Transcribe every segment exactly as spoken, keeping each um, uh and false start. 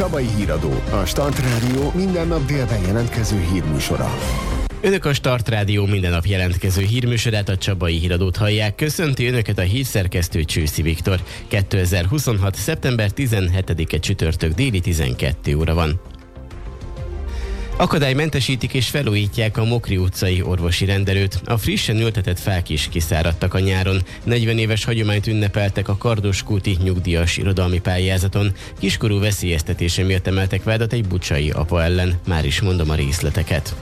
Csabai Híradó, a Start Rádió minden nap délben jelentkező hírműsora. Önök a Start Rádió minden nap jelentkező hírműsorát, a Csabai Híradót hallják. Köszönti Önöket a hírszerkesztő Csőszi Viktor. kétezer-huszonhat. szeptember tizenhetedike csütörtök déli tizenkét óra van. Akadálymentesítik és felújítják a Mokri utcai orvosi rendelőt. A frissen ültetett fák is kiszáradtak a nyáron. negyven éves hagyományt ünnepeltek a Kardoskúti nyugdíjas irodalmi pályázaton. Kiskorú veszélyeztetése miatt emeltek vádat egy bucsai apa ellen. Már is mondom a részleteket.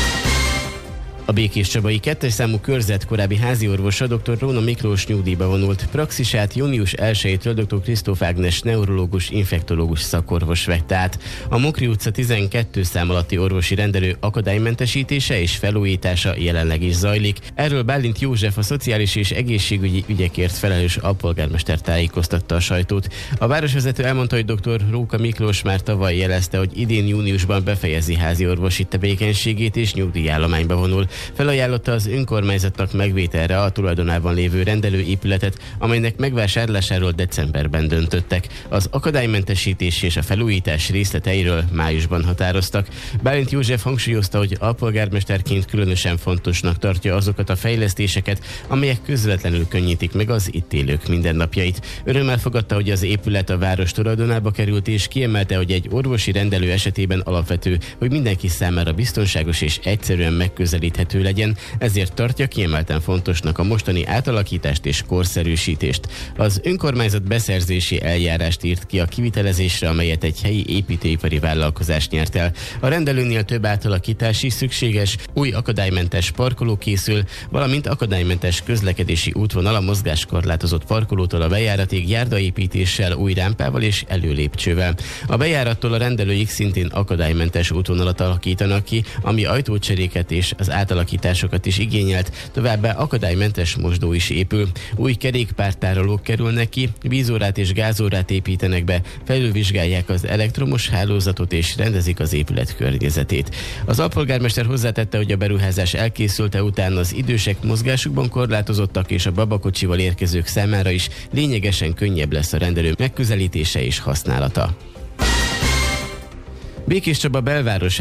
A Békéscsabai kettes számú körzet korábbi háziorvosa dr. Róna Miklós nyugdíjba vonult. Praxisát június elsejétől dr. Kristóf Ágnes neurológus, infektológus szakorvos vette át. A Mokri utca tizenkét szám alatti orvosi rendelő akadálymentesítése és felújítása jelenleg is zajlik. Erről Bálint József, a szociális és egészségügyi ügyekért felelős alpolgármester tájékoztatta a sajtót. A városvezető elmondta, hogy dr. Róka Miklós már tavaly jelezte, hogy idén júniusban befejezi háziorvosi tevékenységét és nyugdíjállományba vonul. Felajánlotta az önkormányzatnak megvételre a tulajdonában lévő rendelőépületet, amelynek megvásárlásáról decemberben döntöttek. Az akadálymentesítés és a felújítás részleteiről májusban határoztak. Bálint József hangsúlyozta, hogy alpolgármesterként különösen fontosnak tartja azokat a fejlesztéseket, amelyek közvetlenül könnyítik meg az itt élők mindennapjait. Örömmel fogadta, hogy az épület a város tulajdonába került, és kiemelte, hogy egy orvosi rendelő esetében alapvető, hogy mindenki számára biztonságos és egyszerűen megközelíthető legyen, ezért tartja kiemelten fontosnak a mostani átalakítást és korszerűsítést. Az önkormányzat beszerzési eljárást írt ki a kivitelezésre, amelyet egy helyi építőipari vállalkozás nyert el. A rendelőnél több átalakítás is szükséges, új akadálymentes parkoló készül, valamint akadálymentes közlekedési útvonal a mozgáskorlátozott parkolótól a bejáratig járdaépítéssel, új rámpával és előlépcsővel. A bejárattól a rendelőig szintén akadálymentes útvonalat alakítanak ki, ami ajtócseréket és az átalakításokat is igényelt, továbbá akadálymentes mosdó is épül. Új kerékpártárolók kerülnek ki, vízórát és gázórát építenek be, felülvizsgálják az elektromos hálózatot és rendezik az épület környezetét. Az alpolgármester hozzátette, hogy a beruházás elkészülte után az idősek mozgásukban korlátozottak és a babakocsival érkezők számára is lényegesen könnyebb lesz a rendelő megközelítése és használata. Békéscsaba belváros